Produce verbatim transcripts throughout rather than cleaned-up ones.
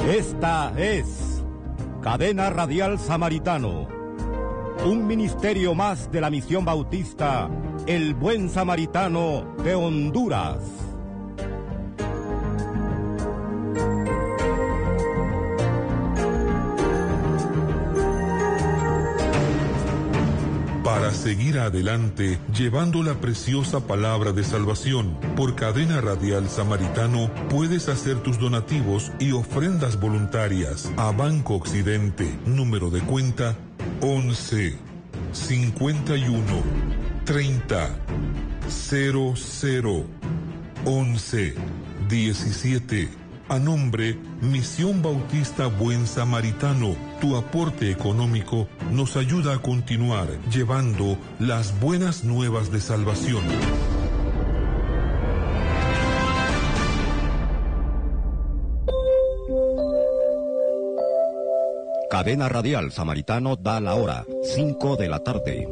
Esta es Cadena Radial Samaritano, un ministerio más de la Misión Bautista, el Buen Samaritano de Honduras. Para seguir adelante, llevando la preciosa palabra de salvación, por Cadena Radial Samaritano, puedes hacer tus donativos y ofrendas voluntarias a Banco Occidente, número de cuenta once, cincuenta y uno, treinta, cero cero, once, diecisiete. A nombre Misión Bautista Buen Samaritano, tu aporte económico nos ayuda a continuar llevando las buenas nuevas de salvación. Cadena Radial Samaritano da la hora, cinco de la tarde.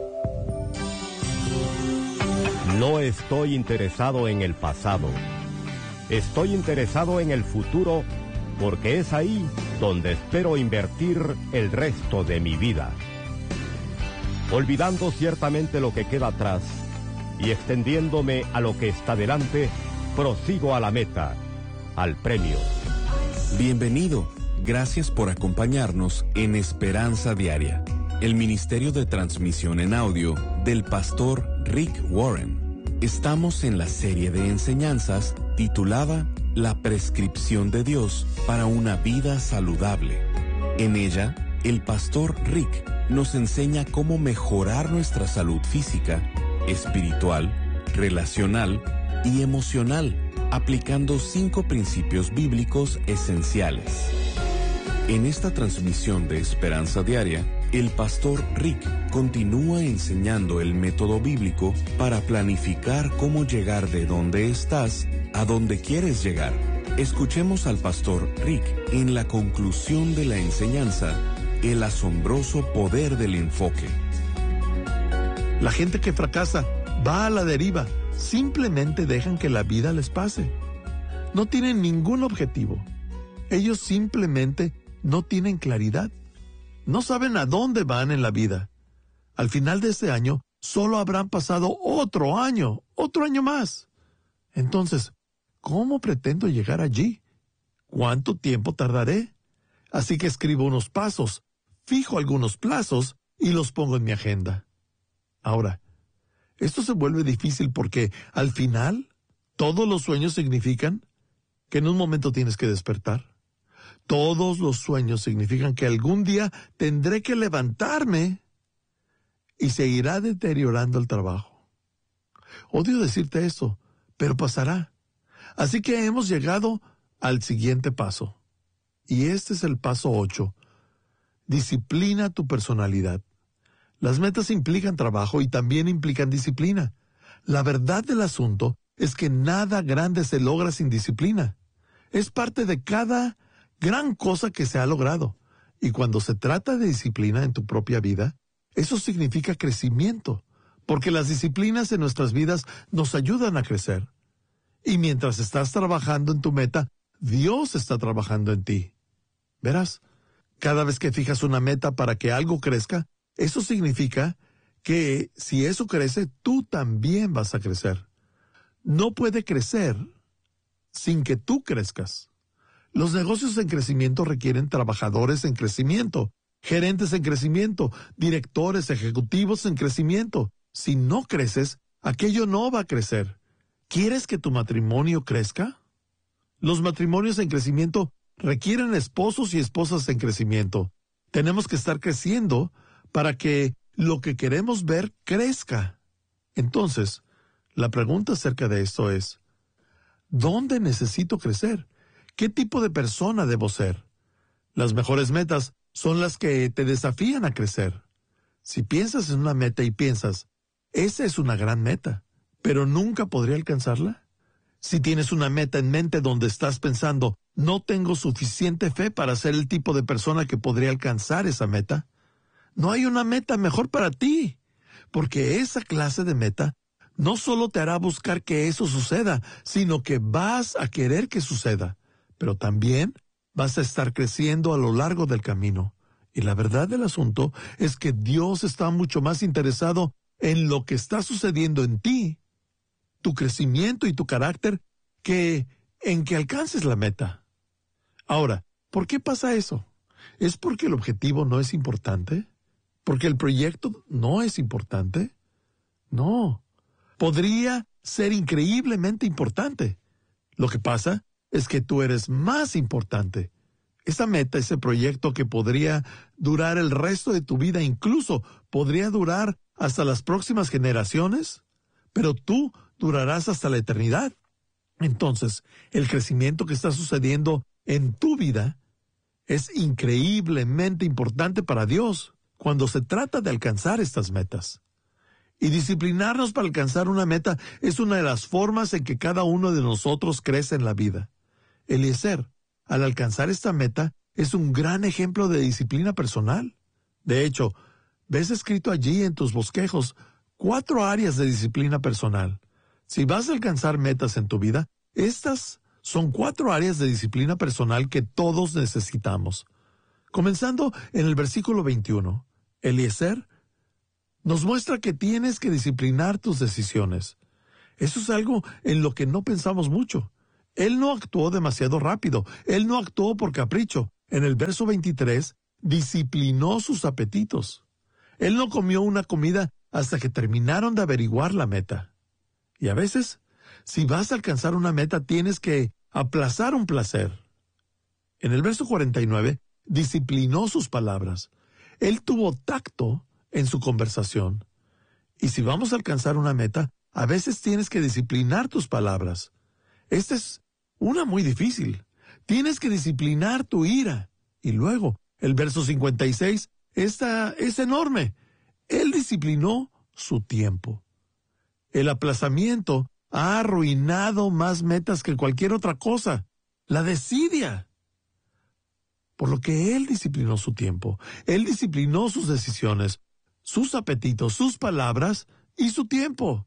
No estoy interesado en el pasado. Estoy interesado en el futuro porque es ahí donde espero invertir el resto de mi vida. Olvidando ciertamente lo que queda atrás y extendiéndome a lo que está delante, prosigo a la meta, al premio. Bienvenido. Gracias por acompañarnos en Esperanza Diaria, el ministerio de transmisión en audio del pastor Rick Warren. Estamos en la serie de enseñanzas titulada La prescripción de Dios para una vida saludable. En ella, el pastor Rick nos enseña cómo mejorar nuestra salud física, espiritual, relacional y emocional, aplicando cinco principios bíblicos esenciales. En esta transmisión de Esperanza Diaria, el pastor Rick continúa enseñando el método bíblico para planificar cómo llegar de donde estás a donde quieres llegar. Escuchemos al pastor Rick en la conclusión de la enseñanza, el asombroso poder del enfoque. La gente que fracasa va a la deriva, simplemente dejan que la vida les pase. No tienen ningún objetivo. Ellos simplemente no tienen claridad. No saben a dónde van en la vida. Al final de este año, solo habrán pasado otro año, otro año más. Entonces, ¿cómo pretendo llegar allí? ¿Cuánto tiempo tardaré? Así que escribo unos pasos, fijo algunos plazos y los pongo en mi agenda. Ahora, esto se vuelve difícil porque, al final, todos los sueños significan que en un momento tienes que despertar. Todos los sueños significan que algún día tendré que levantarme y se irá deteriorando el trabajo. Odio decirte eso, pero pasará. Así que hemos llegado al siguiente paso. Y este es el paso ocho. Disciplina tu personalidad. Las metas implican trabajo y también implican disciplina. La verdad del asunto es que nada grande se logra sin disciplina. Es parte de cada gran cosa que se ha logrado. Y cuando se trata de disciplina en tu propia vida, eso significa crecimiento, porque las disciplinas en nuestras vidas nos ayudan a crecer. Y mientras estás trabajando en tu meta, Dios está trabajando en ti. Verás, cada vez que fijas una meta para que algo crezca, eso significa que si eso crece, tú también vas a crecer. No puede crecer sin que tú crezcas. Los negocios en crecimiento requieren trabajadores en crecimiento, gerentes en crecimiento, directores ejecutivos en crecimiento. Si no creces, aquello no va a crecer. ¿Quieres que tu matrimonio crezca? Los matrimonios en crecimiento requieren esposos y esposas en crecimiento. Tenemos que estar creciendo para que lo que queremos ver crezca. Entonces, la pregunta acerca de esto es, ¿dónde necesito crecer? ¿Qué tipo de persona debo ser? Las mejores metas son las que te desafían a crecer. Si piensas en una meta y piensas, esa es una gran meta, pero nunca podré alcanzarla. Si tienes una meta en mente donde estás pensando, no tengo suficiente fe para ser el tipo de persona que podría alcanzar esa meta, no hay una meta mejor para ti, porque esa clase de meta no solo te hará buscar que eso suceda, sino que vas a querer que suceda. Pero también vas a estar creciendo a lo largo del camino. Y la verdad del asunto es que Dios está mucho más interesado en lo que está sucediendo en ti, tu crecimiento y tu carácter, que en que alcances la meta. Ahora, ¿por qué pasa eso? ¿Es porque el objetivo no es importante? ¿Porque el proyecto no es importante? No. Podría ser increíblemente importante. Lo que pasa es que tú eres más importante. Esa meta, ese proyecto que podría durar el resto de tu vida, incluso podría durar hasta las próximas generaciones, pero tú durarás hasta la eternidad. Entonces, el crecimiento que está sucediendo en tu vida es increíblemente importante para Dios cuando se trata de alcanzar estas metas. Y disciplinarnos para alcanzar una meta es una de las formas en que cada uno de nosotros crece en la vida. Eliezer, al alcanzar esta meta, es un gran ejemplo de disciplina personal. De hecho, ves escrito allí en tus bosquejos cuatro áreas de disciplina personal. Si vas a alcanzar metas en tu vida, estas son cuatro áreas de disciplina personal que todos necesitamos. Comenzando en el versículo veintiuno, Eliezer nos muestra que tienes que disciplinar tus decisiones. Eso es algo en lo que no pensamos mucho. Él no actuó demasiado rápido. Él no actuó por capricho. En el verso veintitrés, disciplinó sus apetitos. Él no comió una comida hasta que terminaron de averiguar la meta. Y a veces, si vas a alcanzar una meta, tienes que aplazar un placer. En el verso cuarenta y nueve, disciplinó sus palabras. Él tuvo tacto en su conversación. Y si vamos a alcanzar una meta, a veces tienes que disciplinar tus palabras. Esta es una muy difícil. Tienes que disciplinar tu ira. Y luego, el verso cincuenta y seis, esta es enorme. Él disciplinó su tiempo. El aplazamiento ha arruinado más metas que cualquier otra cosa. La desidia. Por lo que él disciplinó su tiempo. Él disciplinó sus decisiones, sus apetitos, sus palabras y su tiempo.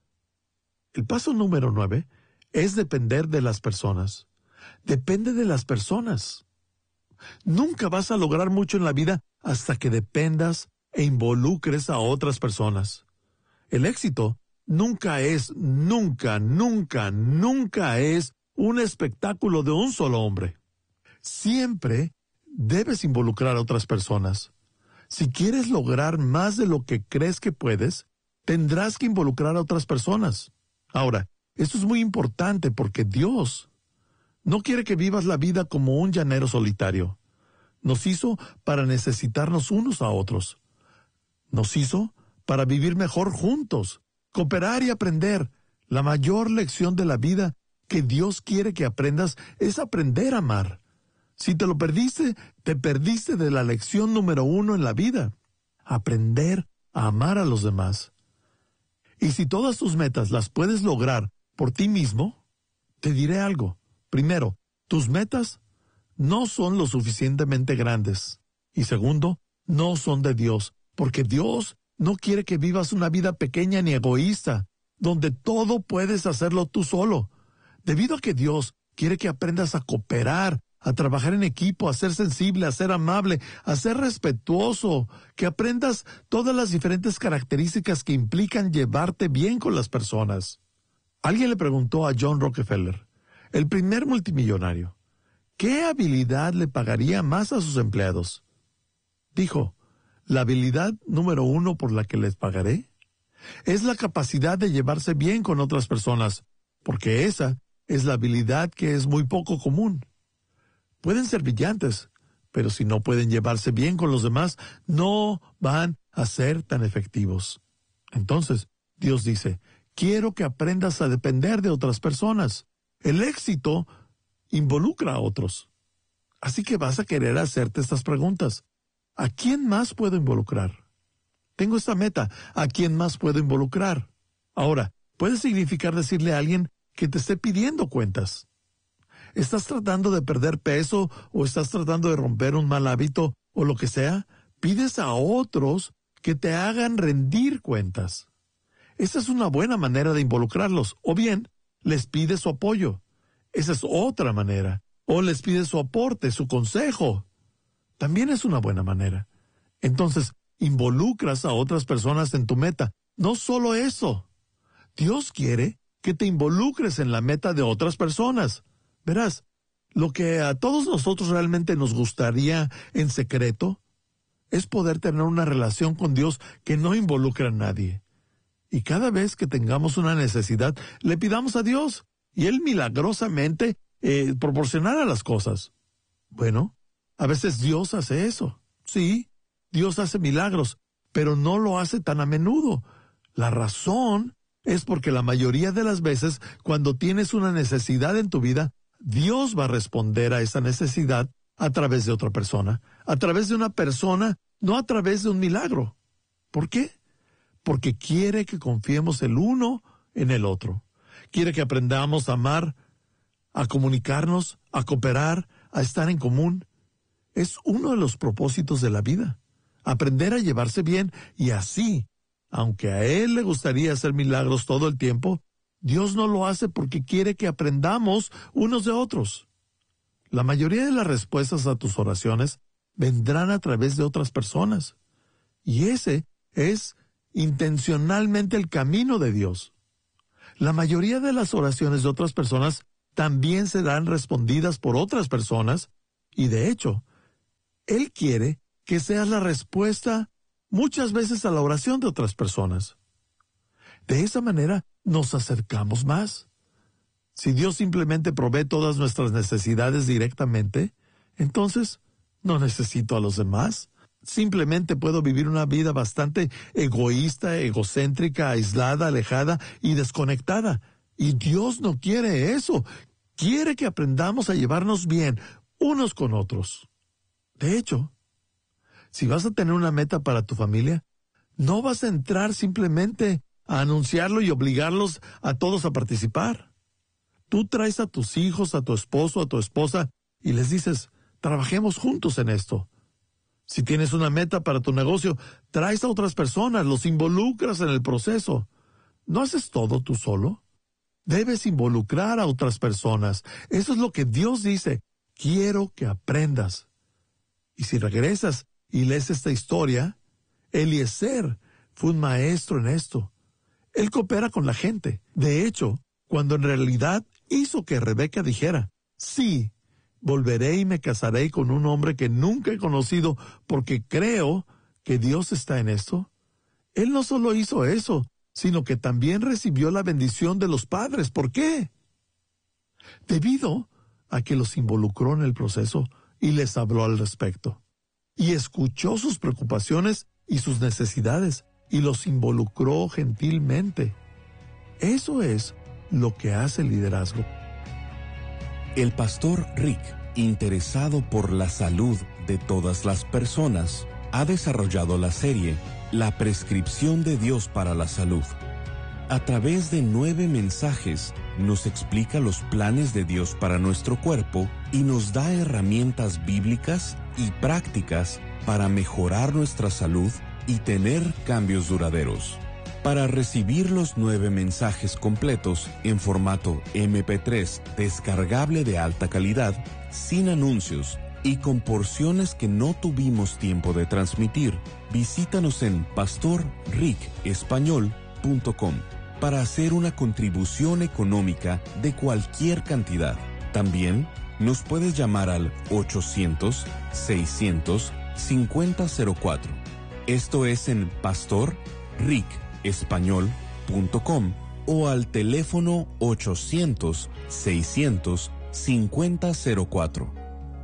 El paso número nueve es depender de las personas. Depende de las personas. Nunca vas a lograr mucho en la vida hasta que dependas e involucres a otras personas. El éxito nunca es, nunca, nunca, nunca es un espectáculo de un solo hombre. Siempre debes involucrar a otras personas. Si quieres lograr más de lo que crees que puedes, tendrás que involucrar a otras personas. Ahora, esto es muy importante porque Dios no quiere que vivas la vida como un llanero solitario. Nos hizo para necesitarnos unos a otros. Nos hizo para vivir mejor juntos, cooperar y aprender. La mayor lección de la vida que Dios quiere que aprendas es aprender a amar. Si te lo perdiste, te perdiste de la lección número uno en la vida. Aprender a amar a los demás. Y si todas tus metas las puedes lograr por ti mismo, te diré algo. Primero, tus metas no son lo suficientemente grandes. Y segundo, no son de Dios, porque Dios no quiere que vivas una vida pequeña ni egoísta, donde todo puedes hacerlo tú solo. Debido a que Dios quiere que aprendas a cooperar, a trabajar en equipo, a ser sensible, a ser amable, a ser respetuoso, que aprendas todas las diferentes características que implican llevarte bien con las personas. Alguien le preguntó a John Rockefeller, el primer multimillonario, ¿qué habilidad le pagaría más a sus empleados? Dijo, la habilidad número uno por la que les pagaré es la capacidad de llevarse bien con otras personas, porque esa es la habilidad que es muy poco común. Pueden ser brillantes, pero si no pueden llevarse bien con los demás, no van a ser tan efectivos. Entonces, Dios dice, quiero que aprendas a depender de otras personas. El éxito involucra a otros. Así que vas a querer hacerte estas preguntas. ¿A quién más puedo involucrar? Tengo esta meta. ¿A quién más puedo involucrar? Ahora, puede significar decirle a alguien que te esté pidiendo cuentas. ¿Estás tratando de perder peso o estás tratando de romper un mal hábito o lo que sea? Pides a otros que te hagan rendir cuentas. Esa es una buena manera de involucrarlos. O bien, les pides su apoyo. Esa es otra manera. o les pides su aporte, su consejo. También es una buena manera. Entonces, involucras a otras personas en tu meta. No solo eso. Dios quiere que te involucres en la meta de otras personas. Verás, lo que a todos nosotros realmente nos gustaría en secreto es poder tener una relación con Dios que no involucre a nadie. Y cada vez que tengamos una necesidad, le pidamos a Dios y Él milagrosamente eh, proporcionará las cosas. Bueno, a veces Dios hace eso. Sí, Dios hace milagros, pero no lo hace tan a menudo. La razón es porque la mayoría de las veces, cuando tienes una necesidad en tu vida, Dios va a responder a esa necesidad a través de otra persona, a través de una persona, no a través de un milagro. ¿Por qué? Porque quiere que confiemos el uno en el otro. Quiere que aprendamos a amar, a comunicarnos, a cooperar, a estar en común. Es uno de los propósitos de la vida. Aprender a llevarse bien y así, aunque a Él le gustaría hacer milagros todo el tiempo, Dios no lo hace porque quiere que aprendamos unos de otros. La mayoría de las respuestas a tus oraciones vendrán a través de otras personas. Y ese es intencionalmente el camino de Dios. La mayoría de las oraciones de otras personas también serán respondidas por otras personas y de hecho, Él quiere que seas la respuesta muchas veces a la oración de otras personas. De esa manera nos acercamos más. Si Dios simplemente provee todas nuestras necesidades directamente, entonces no necesito a los demás. Simplemente puedo vivir una vida bastante egoísta, egocéntrica, aislada, alejada y desconectada. Y Dios no quiere eso. Quiere que aprendamos a llevarnos bien unos con otros. De hecho, si vas a tener una meta para tu familia, no vas a entrar simplemente a anunciarlo y obligarlos a todos a participar. Tú traes a tus hijos, a tu esposo, a tu esposa y les dices, trabajemos juntos en esto. Si tienes una meta para tu negocio, traes a otras personas, los involucras en el proceso. ¿No haces todo tú solo? Debes involucrar a otras personas. Eso es lo que Dios dice. Quiero que aprendas. Y si regresas y lees esta historia, Eliezer fue un maestro en esto. Él coopera con la gente. De hecho, cuando en realidad hizo que Rebeca dijera, sí, volveré y me casaré con un hombre que nunca he conocido porque creo que Dios está en esto. Él no solo hizo eso, sino que también recibió la bendición de los padres. ¿Por qué? Debido a que los involucró en el proceso y les habló al respecto. Y escuchó sus preocupaciones y sus necesidades y los involucró gentilmente. Eso es lo que hace el liderazgo. El pastor Rick, interesado por la salud de todas las personas, ha desarrollado la serie La Prescripción de Dios para la Salud. A través de nueve mensajes, nos explica los planes de Dios para nuestro cuerpo y nos da herramientas bíblicas y prácticas para mejorar nuestra salud y tener cambios duraderos. Para recibir los nueve mensajes completos en formato eme pe tres descargable de alta calidad, sin anuncios y con porciones que no tuvimos tiempo de transmitir, visítanos en pastor rick español punto com para hacer una contribución económica de cualquier cantidad. También nos puedes llamar al ochocientos, seiscientos, cincuenta cero cuatro. Esto es en pastor rick español punto com o al teléfono ochocientos, seiscientos, cincuenta cero cuatro.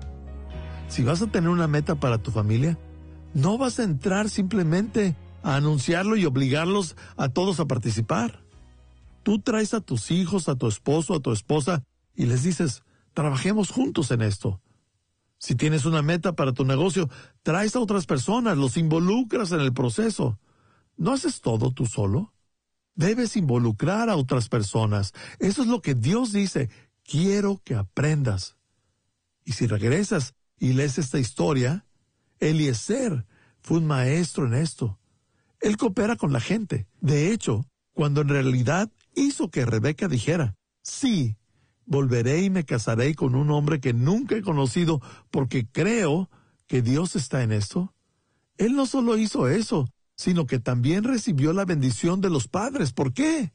Si vas a tener una meta para tu familia, no vas a entrar simplemente a anunciarlo y obligarlos a todos a participar. Tú traes a tus hijos, a tu esposo, a tu esposa y les dices, trabajemos juntos en esto. Si tienes una meta para tu negocio, traes a otras personas, los involucras en el proceso. ¿No haces todo tú solo? Debes involucrar a otras personas. Eso es lo que Dios dice. Quiero que aprendas. Y si regresas y lees esta historia, Eliezer fue un maestro en esto. Él coopera con la gente. De hecho, cuando en realidad hizo que Rebeca dijera, sí, volveré y me casaré con un hombre que nunca he conocido porque creo que Dios está en esto. Él no solo hizo eso, sino que también recibió la bendición de los padres. ¿Por qué?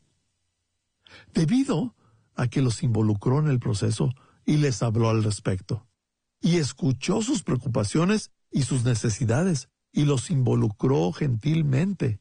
Debido a que los involucró en el proceso y les habló al respecto. Y escuchó sus preocupaciones y sus necesidades y los involucró gentilmente.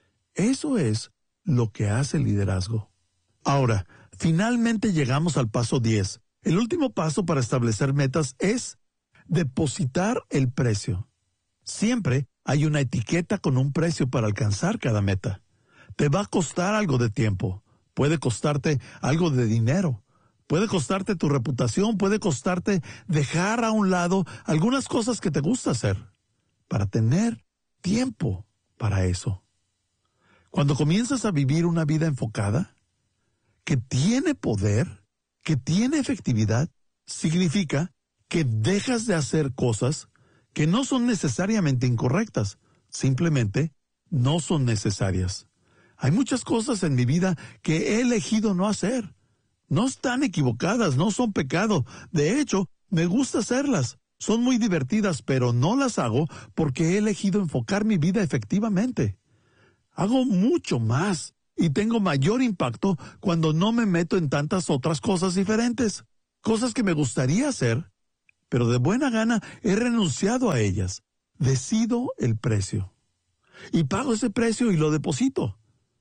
Eso es lo que hace el liderazgo. Ahora, finalmente llegamos al paso diez. El último paso para establecer metas es depositar el precio. Siempre hay una etiqueta con un precio para alcanzar cada meta. Te va a costar algo de tiempo. Puede costarte algo de dinero. Puede costarte tu reputación. Puede costarte dejar a un lado algunas cosas que te gusta hacer para tener tiempo para eso. Cuando comienzas a vivir una vida enfocada, que tiene poder, que tiene efectividad, significa que dejas de hacer cosas que no son necesariamente incorrectas, simplemente no son necesarias. Hay muchas cosas en mi vida que he elegido no hacer. No están equivocadas, no son pecado. De hecho, me gusta hacerlas. Son muy divertidas, pero no las hago porque he elegido enfocar mi vida efectivamente. Hago mucho más y tengo mayor impacto cuando no me meto en tantas otras cosas diferentes. Cosas que me gustaría hacer, pero de buena gana he renunciado a ellas. Decido el precio. Y pago ese precio y lo deposito.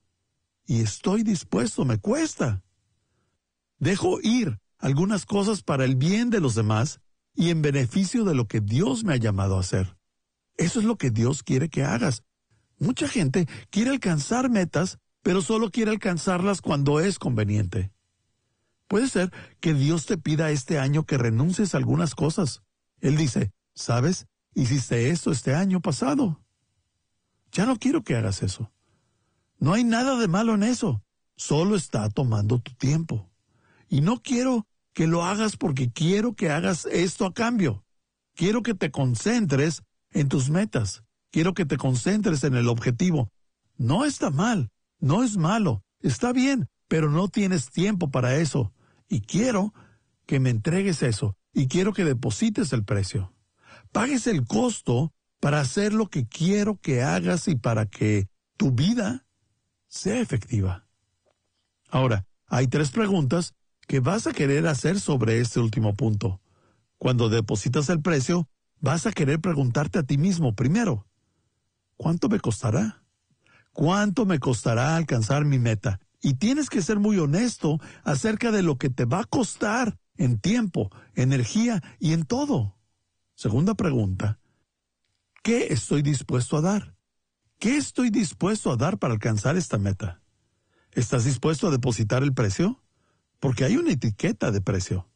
Y estoy dispuesto, me cuesta. Dejo ir algunas cosas para el bien de los demás y en beneficio de lo que Dios me ha llamado a hacer. Eso es lo que Dios quiere que hagas. Mucha gente quiere alcanzar metas, pero solo quiere alcanzarlas cuando es conveniente. Puede ser que Dios te pida este año que renuncies a algunas cosas. Él dice, ¿sabes? Hiciste esto este año pasado. Ya no quiero que hagas eso. No hay nada de malo en eso. Solo está tomando tu tiempo. Y no quiero que lo hagas porque quiero que hagas esto a cambio. Quiero que te concentres en tus metas. Quiero que te concentres en el objetivo. No está mal, no es malo, está bien, pero no tienes tiempo para eso. Y quiero que me entregues eso. Y quiero que deposites el precio. Pagues el costo para hacer lo que quiero que hagas y para que tu vida sea efectiva. Ahora, hay tres preguntas que vas a querer hacer sobre este último punto. Cuando depositas el precio, vas a querer preguntarte a ti mismo primero, ¿cuánto me costará? ¿Cuánto me costará alcanzar mi meta? Y tienes que ser muy honesto acerca de lo que te va a costar en tiempo, energía y en todo. Segunda pregunta, ¿qué estoy dispuesto a dar? ¿Qué estoy dispuesto a dar para alcanzar esta meta? ¿Estás dispuesto a depositar el precio? Porque hay una etiqueta de precio.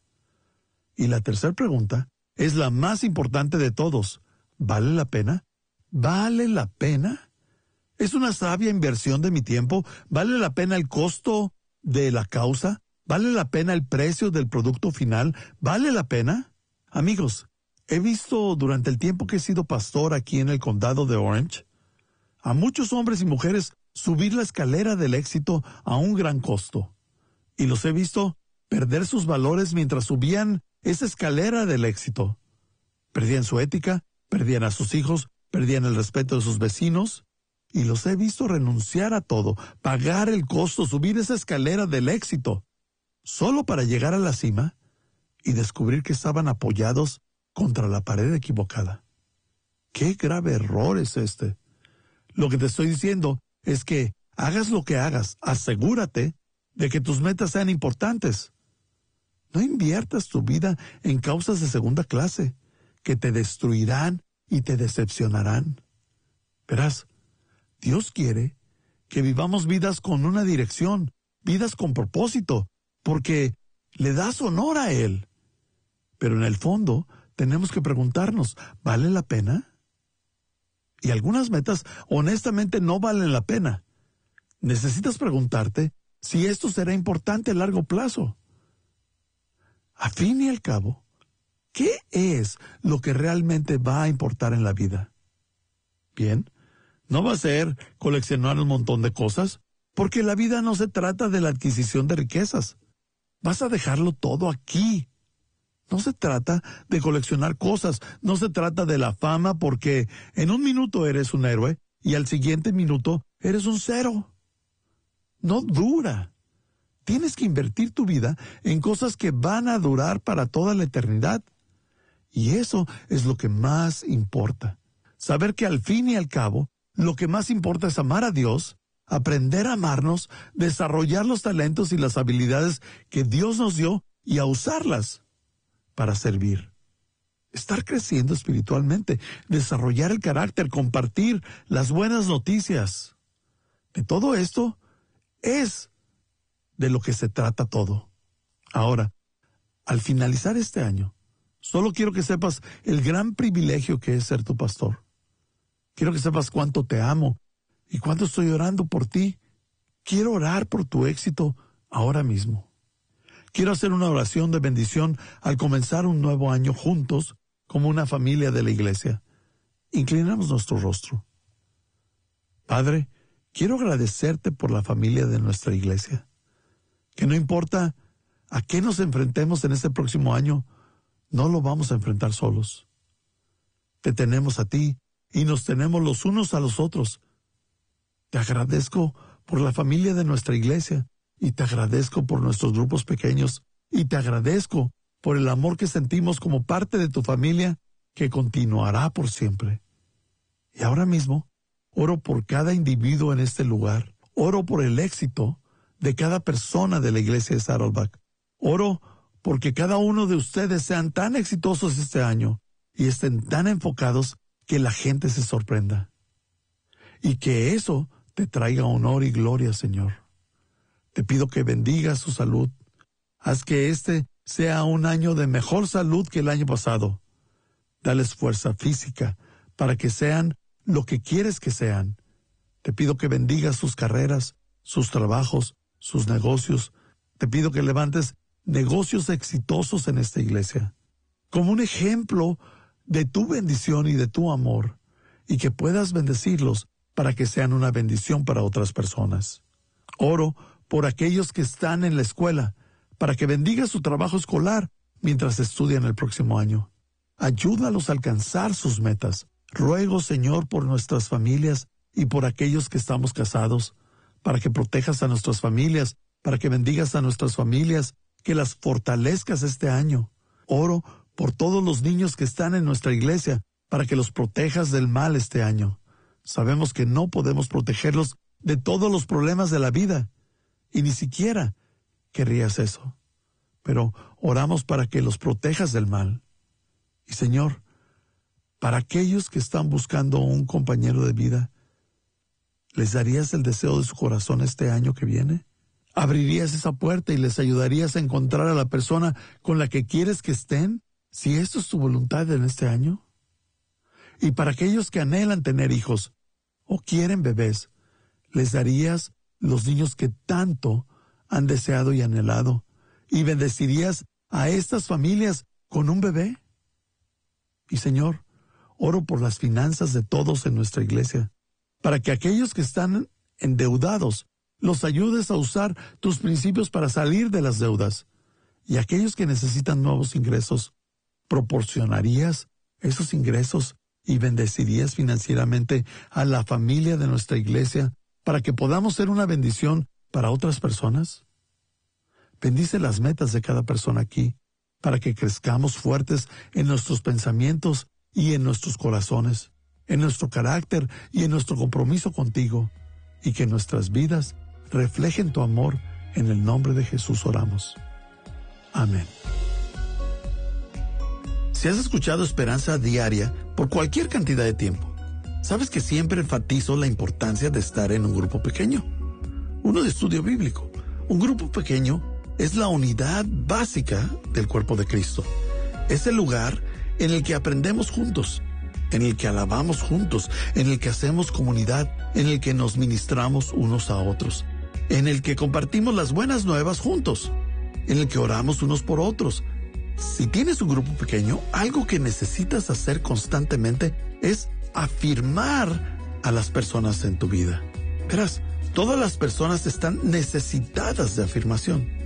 Y la tercera pregunta es la más importante de todos. ¿Vale la pena? ¿Vale la pena? ¿Es una sabia inversión de mi tiempo? ¿Vale la pena el costo de la causa? ¿Vale la pena el precio del producto final? ¿Vale la pena? Amigos, he visto durante el tiempo que he sido pastor aquí en el condado de Orange, a muchos hombres y mujeres subir la escalera del éxito a un gran costo. Y los he visto perder sus valores mientras subían esa escalera del éxito. Perdían su ética, perdían a sus hijos, perdían el respeto de sus vecinos. Y los he visto renunciar a todo, pagar el costo, subir esa escalera del éxito, solo para llegar a la cima y descubrir que estaban apoyados contra la pared equivocada. ¡Qué grave error es este! Lo que te estoy diciendo es que hagas lo que hagas, asegúrate de que tus metas sean importantes. No inviertas tu vida en causas de segunda clase que te destruirán y te decepcionarán. Verás, Dios quiere que vivamos vidas con una dirección, vidas con propósito, porque le das honor a Él. Pero en el fondo tenemos que preguntarnos, ¿vale la pena? Y algunas metas honestamente no valen la pena. Necesitas preguntarte si esto será importante a largo plazo. A fin y al cabo, ¿qué es lo que realmente va a importar en la vida? Bien, no va a ser coleccionar un montón de cosas, porque la vida no se trata de la adquisición de riquezas. Vas a dejarlo todo aquí. No se trata de coleccionar cosas, no se trata de la fama, porque en un minuto eres un héroe y al siguiente minuto eres un cero. No dura. Tienes que invertir tu vida en cosas que van a durar para toda la eternidad. Y eso es lo que más importa. Saber que al fin y al cabo, lo que más importa es amar a Dios, aprender a amarnos, desarrollar los talentos y las habilidades que Dios nos dio y a usarlas para servir. Estar creciendo espiritualmente, desarrollar el carácter, compartir las buenas noticias. De todo esto es de lo que se trata todo. Ahora, al finalizar este año, solo quiero que sepas el gran privilegio que es ser tu pastor. Quiero que sepas cuánto te amo y cuánto estoy orando por ti. Quiero orar por tu éxito ahora mismo. Quiero hacer una oración de bendición al comenzar un nuevo año juntos como una familia de la iglesia. Inclinamos nuestro rostro. Padre, quiero agradecerte por la familia de nuestra iglesia. Que no importa a qué nos enfrentemos en este próximo año, no lo vamos a enfrentar solos. Te tenemos a ti y nos tenemos los unos a los otros. Te agradezco por la familia de nuestra iglesia y te agradezco por nuestros grupos pequeños y te agradezco por el amor que sentimos como parte de tu familia que continuará por siempre. Y ahora mismo, oro por cada individuo en este lugar. Oro por el éxito de cada persona de la iglesia de Saddleback. Oro porque cada uno de ustedes sean tan exitosos este año y estén tan enfocados que la gente se sorprenda. Y que eso te traiga honor y gloria, Señor. Te pido que bendigas su salud. Haz que este sea un año de mejor salud que el año pasado. Dales fuerza física para que sean lo que quieres que sean. Te pido que bendigas sus carreras, sus trabajos, sus negocios. Te pido que levantes negocios exitosos en esta iglesia, como un ejemplo de tu bendición y de tu amor, y que puedas bendecirlos para que sean una bendición para otras personas. Oro por aquellos que están en la escuela, para que bendigas su trabajo escolar mientras estudian el próximo año. Ayúdalos a alcanzar sus metas. Ruego, Señor, por nuestras familias y por aquellos que estamos casados, para que protejas a nuestras familias, para que bendigas a nuestras familias, que las fortalezcas este año. Oro por todos los niños que están en nuestra iglesia, para que los protejas del mal este año. Sabemos que no podemos protegerlos de todos los problemas de la vida, y ni siquiera querrías eso. Pero oramos para que los protejas del mal. Y Señor, para aquellos que están buscando un compañero de vida, ¿les darías el deseo de su corazón este año que viene? ¿Abrirías esa puerta y les ayudarías a encontrar a la persona con la que quieres que estén, si esto es tu voluntad en este año? Y para aquellos que anhelan tener hijos o quieren bebés, ¿les darías los niños que tanto han deseado y anhelado? ¿Y bendecirías a estas familias con un bebé? Y Señor, oro por las finanzas de todos en nuestra iglesia, para que aquellos que están endeudados los ayudes a usar tus principios para salir de las deudas. Y aquellos que necesitan nuevos ingresos, proporcionarías esos ingresos y bendecirías financieramente a la familia de nuestra iglesia para que podamos ser una bendición para otras personas. Bendice las metas de cada persona aquí, para que crezcamos fuertes en nuestros pensamientos y en nuestros corazones, en nuestro carácter y en nuestro compromiso contigo, y que nuestras vidas reflejen tu amor. En el nombre de Jesús oramos. Amén. Si has escuchado Esperanza Diaria por cualquier cantidad de tiempo, sabes que siempre enfatizo la importancia de estar en un grupo pequeño, uno de estudio bíblico. Un grupo pequeño es la unidad básica del cuerpo de Cristo. Es el lugar en el que aprendemos juntos, en el que alabamos juntos, en el que hacemos comunidad, en el que nos ministramos unos a otros, en el que compartimos las buenas nuevas juntos, en el que oramos unos por otros. Si tienes un grupo pequeño, algo que necesitas hacer constantemente es afirmar a las personas en tu vida. Verás, todas las personas están necesitadas de afirmación.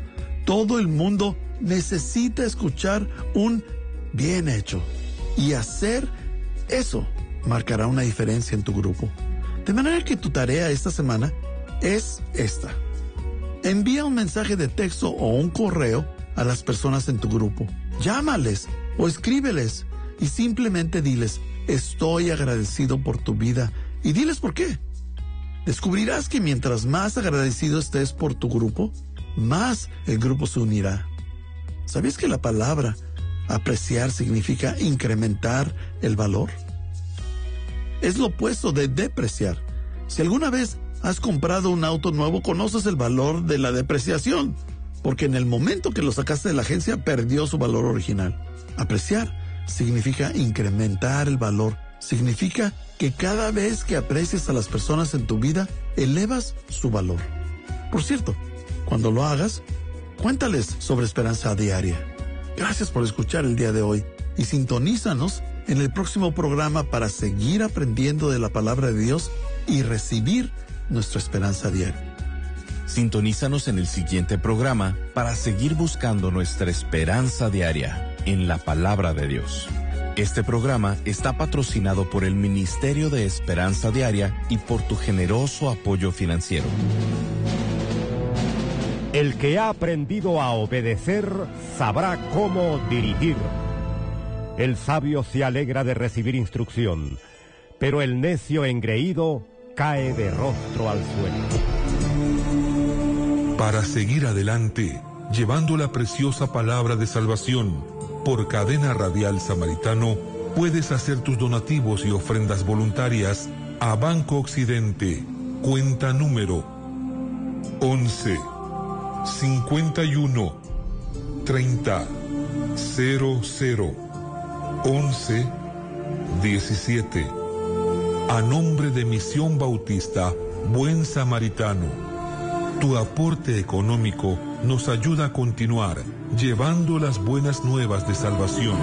Todo el mundo necesita escuchar un bien hecho. Y hacer eso marcará una diferencia en tu grupo. De manera que tu tarea esta semana es esta. Envía un mensaje de texto o un correo a las personas en tu grupo. Llámales o escríbeles y simplemente diles: estoy agradecido por tu vida, y diles por qué. Descubrirás que mientras más agradecido estés por tu grupo, más el grupo se unirá. ¿Sabías que la palabra apreciar significa incrementar el valor? Es lo opuesto de depreciar. Si alguna vez has comprado un auto nuevo, conoces el valor de la depreciación, porque en el momento que lo sacaste de la agencia perdió su valor original. Apreciar significa incrementar el valor. Significa que cada vez que aprecias a las personas en tu vida, elevas su valor. Por cierto, cuando lo hagas, cuéntales sobre Esperanza Diaria. Gracias por escuchar el día de hoy y sintonízanos en el próximo programa para seguir aprendiendo de la palabra de Dios y recibir nuestra esperanza diaria. Sintonízanos en el siguiente programa para seguir buscando nuestra esperanza diaria en la palabra de Dios. Este programa está patrocinado por el Ministerio de Esperanza Diaria y por tu generoso apoyo financiero. El que ha aprendido a obedecer sabrá cómo dirigir. El sabio se alegra de recibir instrucción, pero el necio engreído cae de rostro al suelo. Para seguir adelante, llevando la preciosa palabra de salvación, por Cadena Radial Samaritano, puedes hacer tus donativos y ofrendas voluntarias a Banco Occidente, cuenta número once, cincuenta y uno, treinta, cero cero, once, diecisiete. A nombre de Misión Bautista Buen Samaritano, tu aporte económico nos ayuda a continuar llevando las buenas nuevas de salvación.